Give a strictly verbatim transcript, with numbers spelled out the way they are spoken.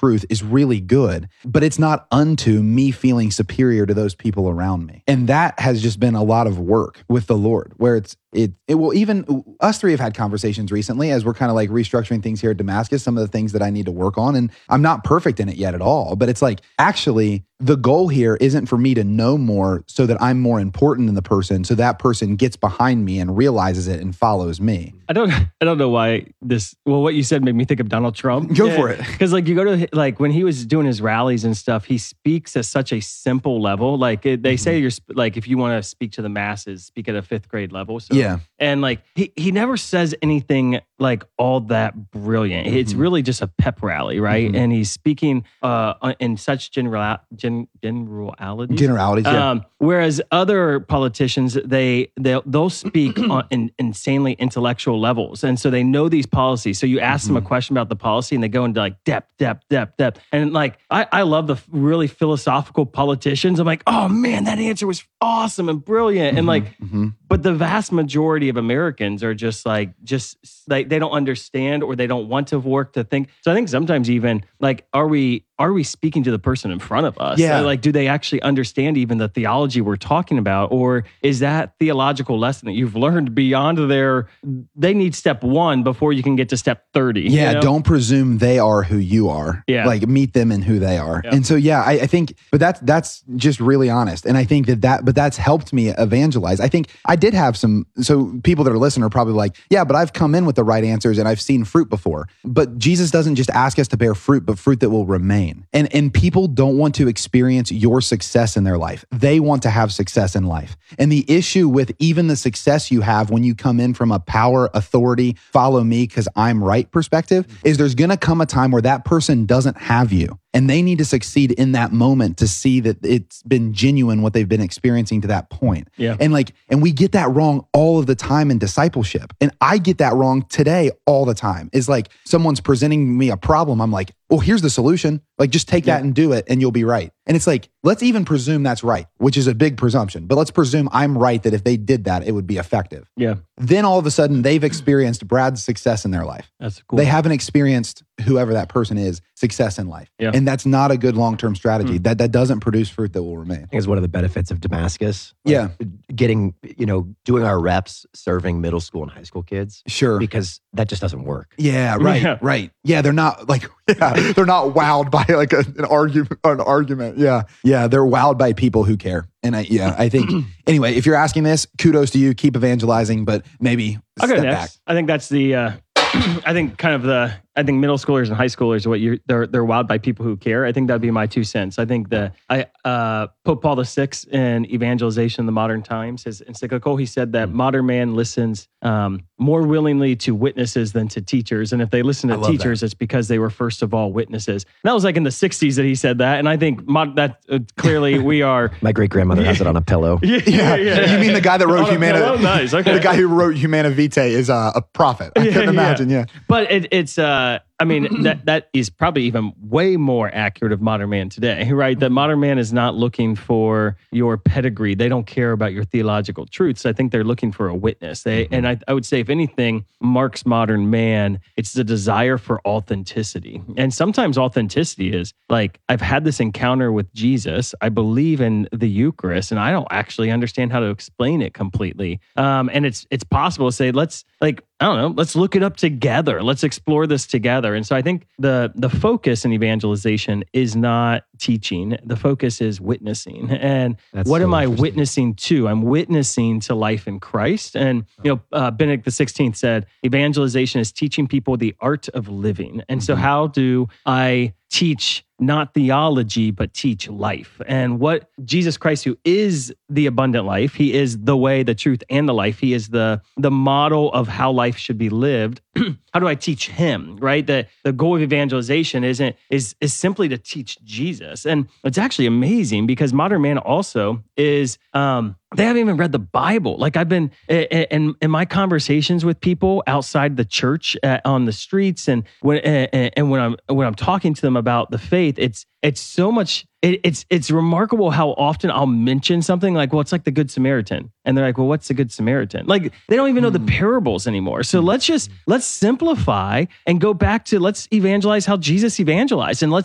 truth is really good, but it's not unto me feeling superior to those people around me. And that has just been a lot of work with the Lord, where it's, it, it will even, us three have had conversations recently as we're kind of like restructuring things here at Damascus, some of the things that I need to work on. And I'm not perfect in it yet at all, but it's like, actually, the goal here isn't for me to know more so that I'm more important than the person, so that person gets behind me and realizes it and follows me. I don't I don't know why this, well, what you said made me think of Donald Trump. Go for it. Because like you go to, like when he was doing his rallies and stuff, he speaks at such a simple level. Like it, they mm-hmm. say you're, like if you want to speak to the masses, speak at a fifth grade level. So, yeah. And like he, he never says anything like all that brilliant. Mm-hmm. It's really just a pep rally, right? Mm-hmm. And he's speaking uh, in such general, gen, generalities. Generalities, yeah. Um, whereas other politicians, they, they'll, they'll speak on in, insanely intellectual levels. And so they know these policies. So you ask mm-hmm. them a question about the policy and they go into like depth, depth, depth, depth. And like, I, I love the really philosophical politicians. I'm like, oh man, that answer was awesome and brilliant. Mm-hmm. And like, mm-hmm. but the vast majority of Americans are just like, just like, they don't understand or they don't want to work to think. So I think sometimes even like, are we, are we speaking to the person in front of us? Yeah. Like, do they actually understand even the theology we're talking about? Or is that theological lesson that you've learned beyond their, they need step one before you can get to step thirty? Yeah, you know? Don't presume they are who you are. Yeah. Like meet them in who they are. Yeah. And so, yeah, I, I think, but that's, that's just really honest. And I think that that, but that's helped me evangelize. I think I did have some, so people that are listening are probably like, yeah, but I've come in with the right answers and I've seen fruit before. But Jesus doesn't just ask us to bear fruit, but fruit that will remain. And, and people don't want to experience your success in their life. They want to have success in life. And the issue with even the success you have when you come in from a power, authority, follow me because I'm right perspective is there's going to come a time where that person doesn't have you. And they need to succeed in that moment to see that it's been genuine what they've been experiencing to that point. Yeah. And like, and we get that wrong all of the time in discipleship. And I get that wrong today all the time. Is like someone's presenting me a problem. I'm like, well, here's the solution. Like, just take yeah. that and do it and you'll be right. And it's like, let's even presume that's right, which is a big presumption. But let's presume I'm right that if they did that, it would be effective. Yeah. Then all of a sudden they've experienced Brad's success in their life. That's cool. They haven't experienced whoever that person is success in life. Yeah. And that's not a good long-term strategy. Mm. That that doesn't produce fruit that will remain. I think it's one of the benefits of Damascus. Like yeah. Getting, you know, doing our reps, serving middle school and high school kids. Sure. Because that just doesn't work. Yeah, right, yeah. right. Yeah, they're not like, yeah, they're not wowed by like a, an argument, an argument. Yeah. Yeah, they're wowed by people who care. And I, yeah, I think, anyway, if you're asking this, kudos to you. Keep evangelizing, but maybe I'll go step next. back. I think that's the, uh, I think kind of the, I think middle schoolers and high schoolers are what you're, they're, they're wowed by people who care. I think that'd be my two cents. I think the, I, uh, Pope Paul the Sixth in Evangelization in the Modern Times, his encyclical, he said that modern man listens um, more willingly to witnesses than to teachers. And if they listen to teachers, that. It's because they were first of all witnesses. And that was like in the sixties that he said that. And I think mod, that uh, clearly we are. My great grandmother has it on a pillow. Yeah, yeah, yeah. You mean the guy that wrote Humana? Nice. Okay. The guy who wrote Humana Vitae is uh, a prophet. I couldn't imagine. Yeah. yeah. But it, it's, uh, I mean, that that is probably even way more accurate of modern man today, right? That modern man is not looking for your pedigree. They don't care about your theological truths. I think they're looking for a witness. They, mm-hmm. And I, I would say, if anything marks modern man, it's the desire for authenticity. And sometimes authenticity is like, I've had this encounter with Jesus. I believe in the Eucharist, and I don't actually understand how to explain it completely. Um, and it's it's possible to say, let's like, I don't know, let's look it up together. Let's explore this together. And so I think the the focus in evangelization is not teaching. The focus is witnessing. And That's what so am I witnessing to? I'm witnessing to life in Christ. And you know, uh, Benedict the sixteenth said, evangelization is teaching people the art of living. And so how do I teach not theology, but teach life? And what Jesus Christ, who is the abundant life, he is the way, the truth, and the life. He is the, the model of how life should be lived. How do I teach him, right? The, the goal of evangelization isn't is, is simply to teach Jesus. And it's actually amazing because modern man also is... Um, they haven't even read the Bible. Like I've been in, in my conversations with people outside the church, uh, on the streets, and when uh, and when I'm when I'm talking to them about the faith, it's it's so much. It, it's it's remarkable how often I'll mention something like, well, it's like the Good Samaritan, and they're like, well, what's the Good Samaritan? Like they don't even know the parables anymore. So let's just let's simplify and go back to let's evangelize how Jesus evangelized, and let's